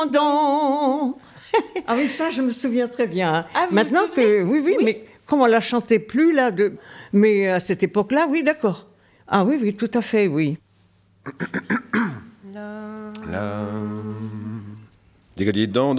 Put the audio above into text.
Don. Ah oui, ça, je me souviens très bien. Ah, vous maintenant vous souvenez? que, oui, mais comme on la chantait plus, là, mais à cette époque-là, oui, d'accord. Ah oui, oui, tout à fait, oui. Diga-di-don,